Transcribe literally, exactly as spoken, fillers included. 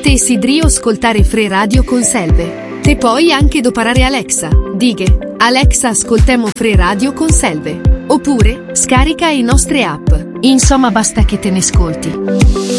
Te sidrio ascoltare Fre Radio con Selve. Te puoi anche doparare Alexa. Dighe, Alexa ascoltemo Fre Radio con Selve. Oppure, scarica le nostre app. Insomma basta che te ne ascolti.